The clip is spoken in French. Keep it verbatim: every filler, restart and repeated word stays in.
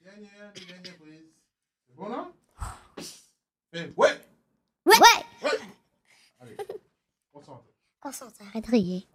Dernière, dernière prise. C'est bon, là? Fais ouais! Ouais! Ouais! Allez, concentre. Concentre, arrête de rier.